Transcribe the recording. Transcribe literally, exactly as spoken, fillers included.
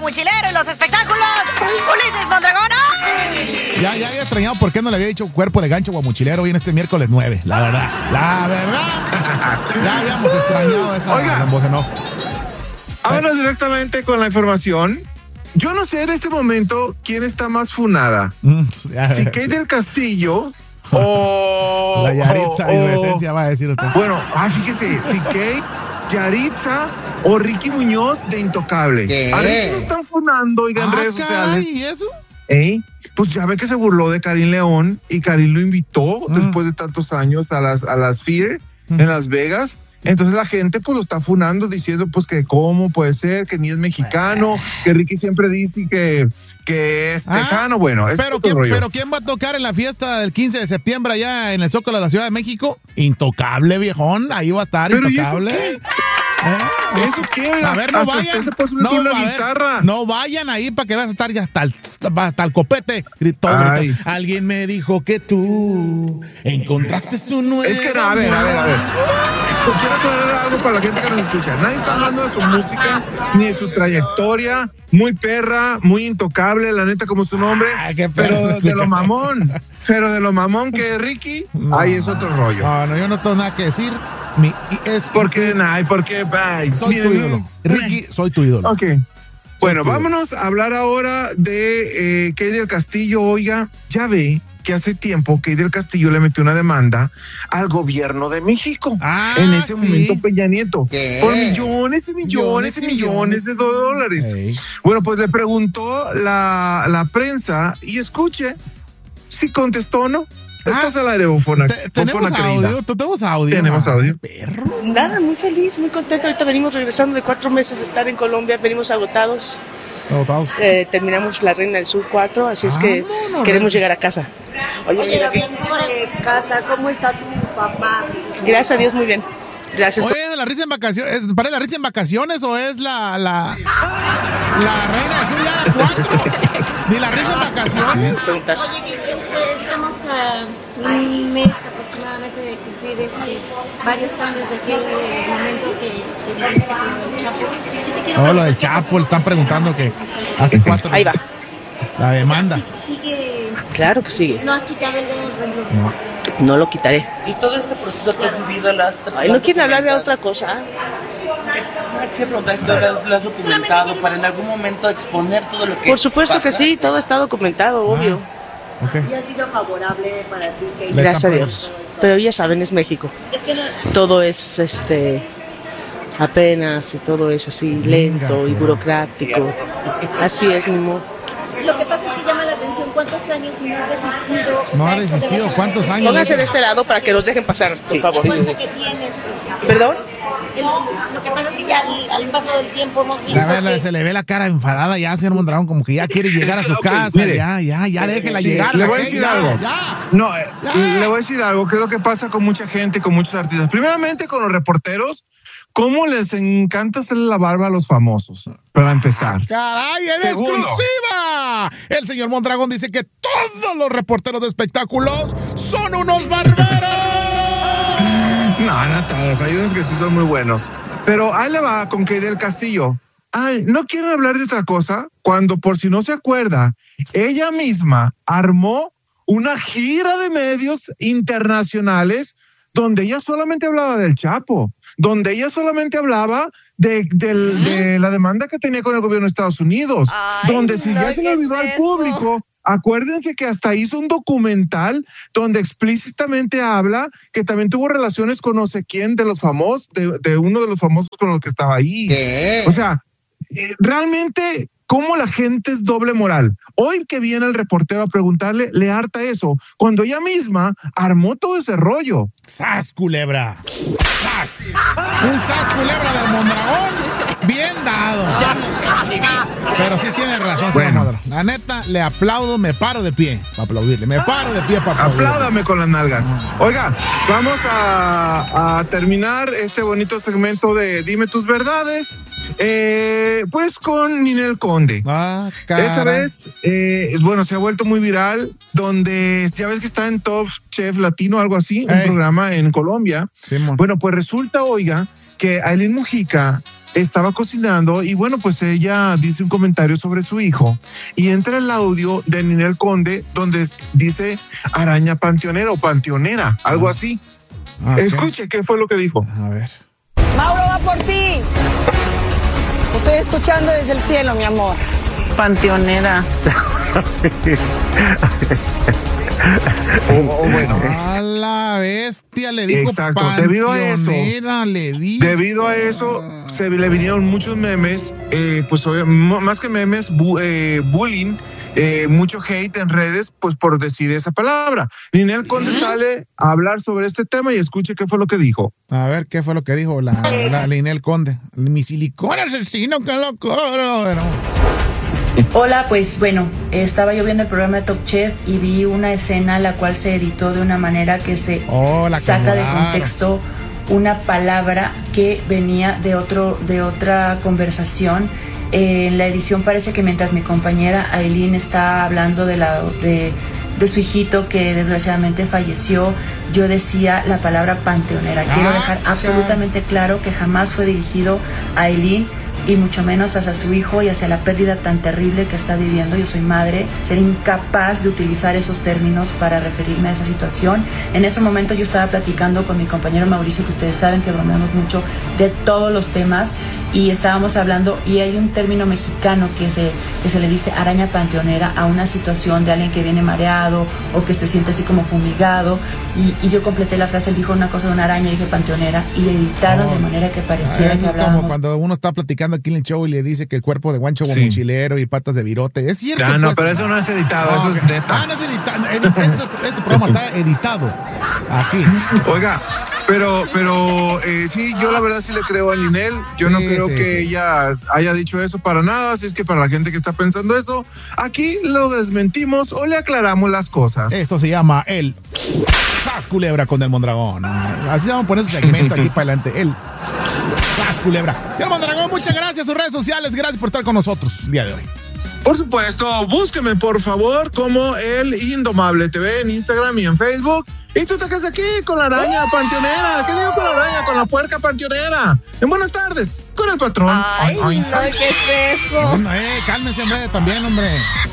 Guamuchilero y los espectáculos. Ulises Mondragón. Ya, ya había extrañado por qué no le había dicho cuerpo de gancho Guamuchilero hoy en este miércoles nueve. La verdad, la verdad. Ya habíamos extrañado esa voz en off. Vámonos directamente con la información. Yo no sé en este momento quién está más funada. Mm, si Kate del Castillo o... La Yaritza y la esencia va a decir usted. Bueno, ah, fíjese, si Kate, Yaritza o Ricky Muñoz de Intocable. ¿Qué? A Ricky lo están funando, oigan, en ah, redes caray, sociales. ¿Y eso? ¿Eh? Pues ya ve que se burló de Karim León y Karim lo invitó mm. después de tantos años a las, a las Fear mm. en Las Vegas. Entonces la gente pues lo está funando diciendo pues que cómo puede ser, que ni es mexicano, que Ricky siempre dice que, que es tejano. Ah, bueno, es pero, ¿quién, pero ¿quién va a tocar en la fiesta del quince de septiembre allá en el Zócalo de la Ciudad de México? Intocable, viejón, ahí va a estar ¿Pero Intocable. ¿y eso qué? ¿Eh? ¿Eso qué? A ver, no hasta vayan. Se puede subir no, con una ver, guitarra. No vayan ahí para que vas a estar ya hasta el, hasta el copete. Gritó, gritó. Alguien me dijo que tú encontraste su nuevo. Es que no, a ver, a ver, a ver. Quiero aclarar algo para la gente que nos escucha. Nadie está hablando de su música ni de su trayectoria. Muy perra, muy intocable, la neta, como su nombre. Ah, qué pero de, de lo mamón. Pero de lo mamón que es Ricky, no, ahí es otro rollo. No, no, yo no tengo nada que decir. Mi, es ¿Por qué? Nah, ¿por qué? Bye. Soy tu ídolo. Ricky, soy tu ídolo. Ok. Bueno, vámonos a hablar ahora de eh, Kate del Castillo. Oiga, ya ve que hace tiempo Kate del Castillo le metió una demanda al gobierno de México. Ah, en ese ¿sí? momento Peña Nieto. ¿Qué? Por millones y millones y millones de dólares. Hey. Bueno, pues le preguntó la, la prensa y escuche si contestó o no. Estás ah, al aire, bofona. Te, tenemos audio, tenemos audio. Tenemos audio. Perro. Nada, muy feliz, muy contento. Ahorita venimos regresando de cuatro meses de estar en Colombia, venimos agotados. Agotados. Eh, terminamos La Reina del Sur cuatro, así ah, es que no, no, queremos no. llegar a casa. Oye, Oye hablando de casa, ¿cómo está tu papá? Gracias a Dios, muy bien. Gracias. Oye, ¿de la risa en vacaciones? ¿Para la risa en vacaciones o es la la la Reina del Sur ya la cuatro? ¿Ni la risa en vacaciones? Oye, este, estamos a un mes aproximadamente de cumplir este, varios años de aquel momento que, que viviste con el Chapo. No, lo del Chapo, le están preguntando que hace cuatro. Ahí va. La demanda. Sigue. Claro que sigue. No has quitado el dedo del renglón. No. No lo quitaré. ¿Y todo este proceso que has vivido las... Ay, no quieren hablar de otra cosa. ¿Qué preguntas lo has documentado para en algún momento exponer todo lo que Por supuesto pasa? que sí, todo está documentado, obvio. Ah, okay. ¿Y ha sido favorable para ti? Que Gracias a Dios. Pero ya saben, es México. Es que no... Todo es este apenas y todo es así lento y burocrático. Así es, mi amor. Lo que pasa es que llama la atención cuántos años y no has desistido. No ha desistido, ¿cuántos años? Pónganse de este lado para que los dejen pasar, por sí. favor. ¿Qué pasa que tienes? ¿Perdón? El, lo que pasa es que ya al, al paso del tiempo hemos visto la verdad, que... se le ve la cara enfadada ya, señor Mondragón, como que ya quiere llegar a su okay, casa. Mire, ya, ya, ya déjela sí, llegar. Le voy a decir ya, algo. Ya, no, ya. Le voy a decir algo, que es lo que pasa con mucha gente, con muchos artistas. Primeramente, con los reporteros, ¿cómo les encanta hacerle la barba a los famosos? Para empezar. ¡Caray, en Segundo. exclusiva! El señor Mondragón dice que todos los reporteros de espectáculos son unos barberos. No, no todos. Hay unos que sí son muy buenos. Pero ahí le va con Kate del Castillo. Ay, no quieren hablar de otra cosa cuando, por si no se acuerda, ella misma armó una gira de medios internacionales donde ella solamente hablaba del Chapo, donde ella solamente hablaba de, de, de la demanda que tenía con el gobierno de Estados Unidos, Ay, donde si no, ya se le olvidó al público, acuérdense que hasta hizo un documental donde explícitamente habla que también tuvo relaciones con no sé quién de los famosos, de, de uno de los famosos con los que estaba ahí. ¿Qué? O sea, realmente... ¿Cómo la gente es doble moral? Hoy que viene el reportero a preguntarle, le harta eso, cuando ella misma armó todo ese rollo. ¡Sas, culebra! ¡Sas! Un sas, culebra del Mondragón, bien dado. Ya no sé exhibir. Pero sí tiene razón, bueno. señor Mondragón. La neta, le aplaudo, me paro de pie para aplaudirle. Me paro de pie para aplaudirle. Apláudame con las nalgas. Oiga, vamos a, a terminar este bonito segmento de Dime tus verdades. Eh, pues con Ninel Conde. Ah, Esta vez, eh, bueno, se ha vuelto muy viral, donde ya ves que está en Top Chef Latino, algo así, Ey. un programa en Colombia. Sí, bueno, pues resulta, oiga, que Aileen Mujica estaba cocinando y bueno, pues ella dice un comentario sobre su hijo y entra el audio de Ninel Conde donde dice araña panteonera o panteonera, algo así. Okay. Escuche qué fue lo que dijo. A ver. Mauro va por ti. Estoy escuchando desde el cielo, mi amor. Panteonera. o, o bueno. A la bestia le dijo. Exacto. Debido a eso, le dijo. debido a eso, se le vinieron muchos memes, eh, pues más que memes, bu, eh, bullying. Eh, mucho hate en redes, pues por decir esa palabra. Ninel Conde ¿Mm? sale a hablar sobre este tema y escuche qué fue lo que dijo. A ver, qué fue lo que dijo la, la Ninel Conde. Mi silicón asesino, qué loco. Bueno. Hola, pues bueno, estaba yo viendo el programa de Top Chef y vi una escena la cual se editó de una manera que se oh, saca de contexto una palabra que venía de otro, de otra conversación. Eh, en la edición parece que mientras mi compañera Aileen está hablando de, la, de, de su hijito que desgraciadamente falleció, yo decía la palabra panteonera. Quiero dejar absolutamente claro que jamás fue dirigido a Aileen y mucho menos hacia su hijo y hacia la pérdida tan terrible que está viviendo. Yo soy madre, ser incapaz de utilizar esos términos para referirme a esa situación. En ese momento yo estaba platicando con mi compañero Mauricio, que ustedes saben que bromeamos mucho de todos los temas, y estábamos hablando, y hay un término mexicano que se, que se le dice araña panteonera a una situación de alguien que viene mareado o que se siente así como fumigado, y, y yo completé la frase, él dijo una cosa de una araña y dije panteonera, y editaron oh, de manera que pareciera que hablábamos. Es como cuando uno está platicando aquí en el show y le dice que el cuerpo de guancho sí. mochilero y patas de virote, es cierto. Ya, no, pues, pero eso no es editado, oh, eso okay. es neta. Ah, no es editado, edit, este, este programa está editado aquí. Oiga, pero, pero eh, sí, yo la verdad sí le creo a Ninel, yo sí, no creo sí, que sí. ella haya dicho eso para nada, así es que para la gente que está pensando eso, aquí lo desmentimos o le aclaramos las cosas. Esto se llama el Sas Culebra con el Mondragón. Así vamos a poner su segmento aquí para adelante, el Sas Culebra. Señor Mondragón, muchas gracias, sus redes sociales, gracias por estar con nosotros el día de hoy. Por supuesto, búsqueme por favor como el Indomable T V en Instagram y en Facebook. Y tú te quedas aquí con la araña panteonera. ¿Qué digo con la araña? Con la puerca panteonera. En buenas tardes, con el patrón. Ay, ay, ay. No, ¿qué es eso? Bueno, eh, cálmense, hombre, también, hombre.